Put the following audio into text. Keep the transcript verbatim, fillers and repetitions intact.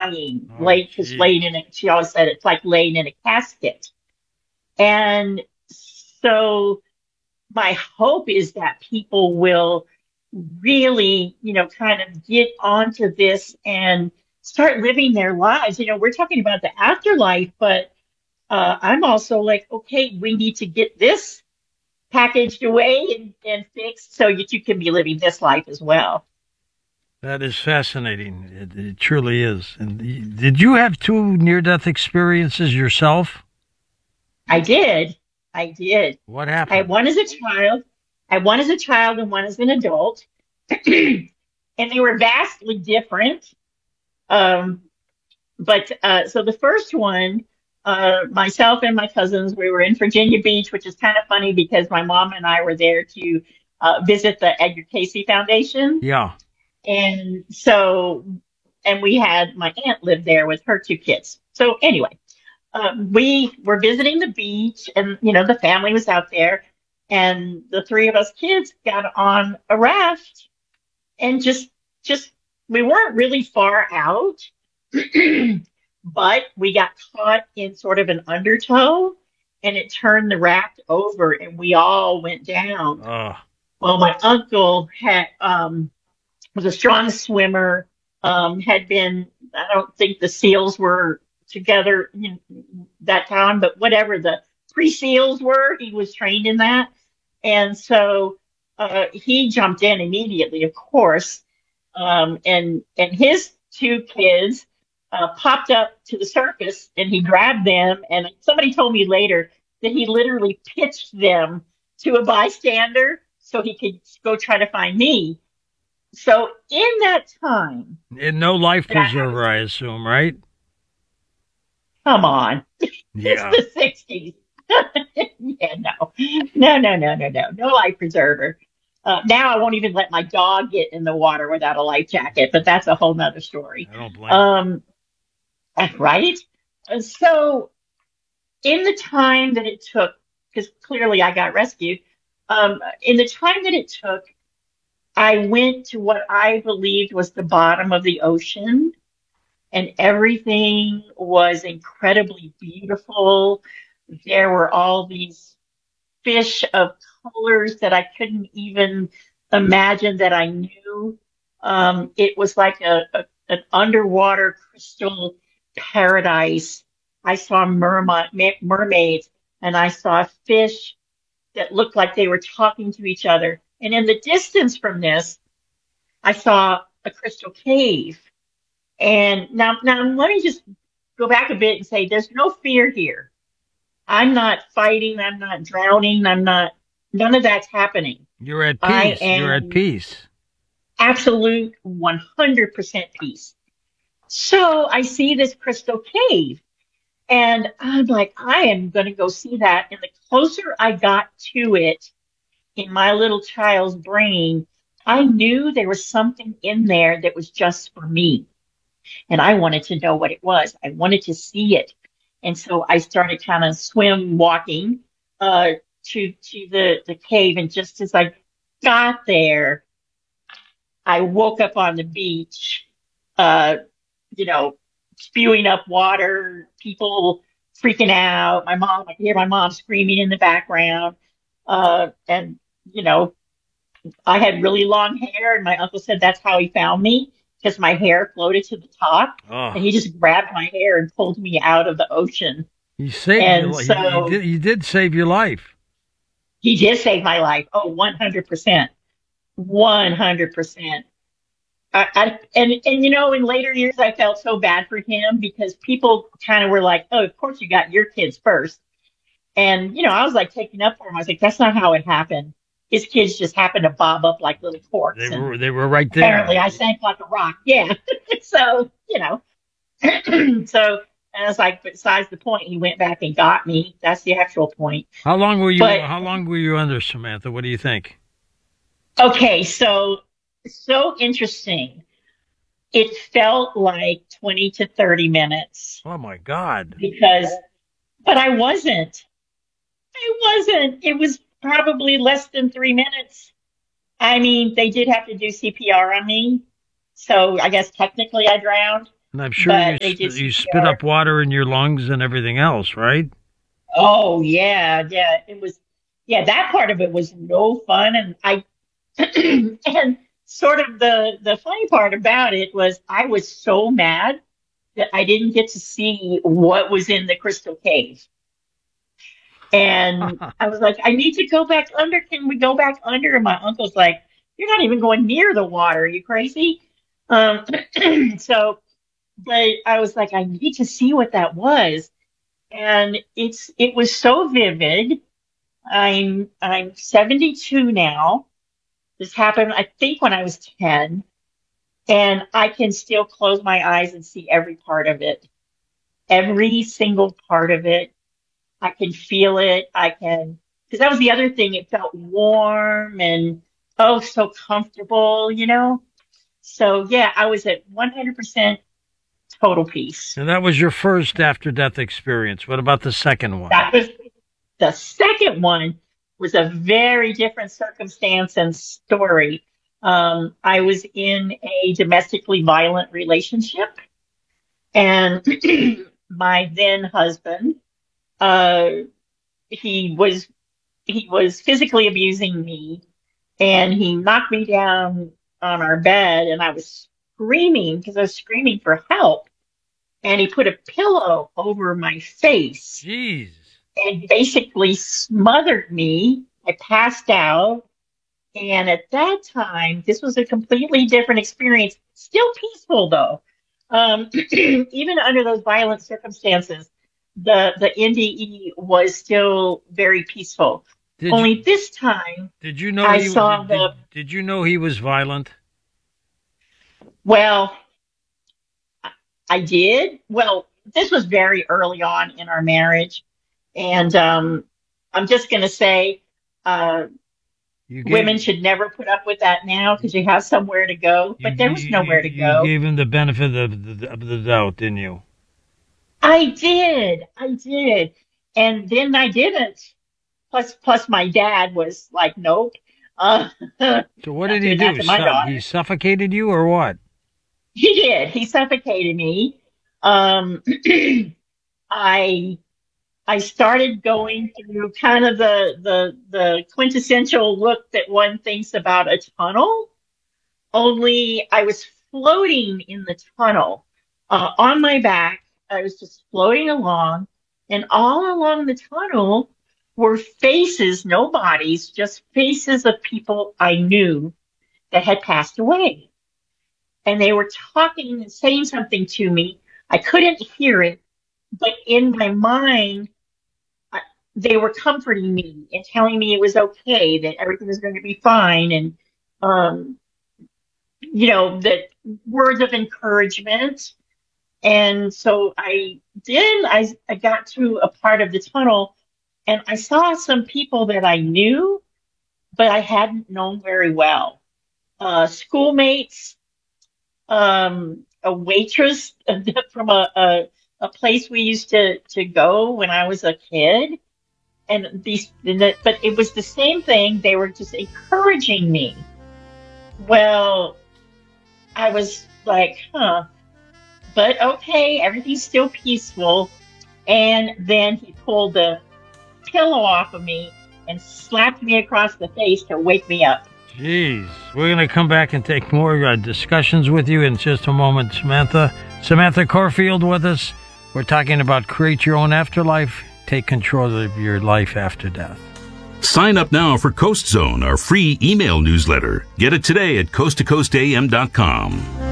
dying, Oh, late, just gee. laying in a, she always said it's like laying in a casket. And so my hope is that people will really, you know, kind of get onto this and start living their lives. You know, we're talking about the afterlife, but uh, I'm also like, okay, we need to get this packaged away and, and fixed so that you can be living this life as well. That is fascinating. It, it truly is. And y- did you have two near-death experiences yourself? I did. I did. What I had happened? one as a child. I had one as a child and one as an adult. And they were vastly different. Um, but uh, so the first one, uh, myself and my cousins, we were in Virginia Beach, which is kind of funny because my mom and I were there to uh, visit the Edgar Casey Foundation. Yeah. And so, and we had my aunt lived there with her two kids. So anyway, um, we were visiting the beach and, you know, the family was out there and the three of us kids got on a raft and just, just, we weren't really far out, but we got caught in sort of an undertow and it turned the raft over and we all went down. Uh, Well, my uncle had, um, was a strong swimmer, um, had been, I don't think the SEALs were together, you know, that time, but whatever the pre SEALs were, he was trained in that. And so uh, he jumped in immediately, of course. Um, and, and his two kids uh, popped up to the surface and he grabbed them. And somebody told me later that he literally pitched them to a bystander so he could go try to find me. So in that time and no life that I was, preserver, I assume, right? come on, it's Yeah. the sixties. Yeah, no, no, no, no, no, no, no life preserver. Uh, now I won't even let my dog get in the water without a life jacket, but that's a whole nother story. I don't blame you. Um, right? Uh, So in the time that it took, because clearly I got rescued, um, in the time that it took, I went to what I believed was the bottom of the ocean and everything was incredibly beautiful. There were all these fish of colors that I couldn't even imagine that I knew. Um, it was like a, a an underwater crystal paradise. I saw merma- mermaids and I saw fish that looked like they were talking to each other. And in the distance from this, I saw a crystal cave. And now, now let me just go back a bit and say there's no fear here. I'm not fighting. I'm not drowning. I'm not, none of that's happening. You're at I peace. You're at am peace. absolute one hundred percent peace. So I see this crystal cave and I'm like, I am going to go see that. And the closer I got to it in my little child's brain, I knew there was something in there that was just for me. And I wanted to know what it was. I wanted to see it. And so I started kind of swim walking uh, to to the, the cave. And just as I got there, I woke up on the beach, uh, you know, spewing up water, people freaking out. My mom, I could hear my mom screaming in the background. Uh, and, you know, I had really long hair, and my uncle said that's how he found me because my hair floated to the top, and Oh, he just grabbed my hair and pulled me out of the ocean. you saved your And life. You, you so did. You did save your life. he did save my life. Oh, one hundred percent. one hundred percent. I, I, and, and, you know, in later years, I felt so bad for him because people kind of were like, oh, of course you got your kids first. And, you know, I was like taking up for him. I was like, that's not how it happened. His kids just happened to bob up like little They corks. And were. They were right there. apparently I sank like a rock. Yeah. So, you know, so, and I was like, but besides the point, he went back and got me. That's the actual point. How long were you? But How long were you under, Samantha? What do you think? okay, so, so interesting. It felt like twenty to thirty minutes Oh my God! because, but I wasn't. I wasn't. It was probably less than three minutes. I mean, they did have to do C P R on me. So I guess technically I drowned. And I'm sure you, sp- you spit up water in your lungs and everything else, right? Oh, yeah, yeah. It was, yeah, that part of it was no fun. And I, and sort of the, the funny part about it was I was so mad that I didn't get to see what was in the crystal cave. And I was like, I need to go back under. Can we go back under? And my uncle's like, you're not even going near the water. Are you crazy? Um, so, but I was like, I need to see what that was. And it's, it was so vivid. I'm, I'm seventy-two now. This happened, I think, when I was ten, and I can still close my eyes and see every part of it, every single part of it. I can feel it. I can, because that was the other thing. It felt warm and oh, so comfortable, you know? So yeah, I was at one hundred percent total peace. And that was your first after-death experience. What about the second one? That was the second one was a very different circumstance and story. Um, I was in a domestically violent relationship, and my then husband, uh, he was he was physically abusing me, and he knocked me down on our bed, and I was screaming because I was screaming for help, and he put a pillow over my face. Jeez. And basically smothered me. I passed out. And at that time, this was a completely different experience. Still peaceful, though. Um, even under those violent circumstances, the, the N D E was still very peaceful. Did Only you, this time, did you know I he, saw did, the... Did, did you know he was violent? Well, I did. Well, this was very early on in our marriage. And um, I'm just going to say, uh, gave, women should never put up with that now because you have somewhere to go. But you, there was nowhere you, to go. You gave him the benefit of the, of the doubt, didn't you? I did. I did. And then I didn't. Plus, plus my dad was like, nope. Uh, so what did he do? Su- he suffocated you or what? He did. He suffocated me. Um, I... I started going through kind of the, the, the quintessential look that one thinks about a tunnel, only I was floating in the tunnel uh, on my back. I was just floating along, and all along the tunnel were faces, no bodies, just faces of people I knew that had passed away. And they were talking and saying something to me. I couldn't hear it, but in my mind, they were comforting me and telling me it was okay, that everything was going to be fine. And, um, you know, that words of encouragement. And so I did, I, I got to a part of the tunnel and I saw some people that I knew, but I hadn't known very well. Uh, schoolmates, um, a waitress from a, a, a place we used to, to go when I was a kid. And these, but it was the same thing. They were just encouraging me. Well, I was like, huh, but okay, everything's still peaceful. And then he pulled the pillow off of me and slapped me across the face to wake me up. Jeez. We're going to come back and take more uh, discussions with you in just a moment, Samantha. Samantha Corfield with us. We're talking about create your own afterlife. Take control of your life after death. Sign up now for Coast Zone, our free email newsletter. Get it today at coast to coast a m dot com.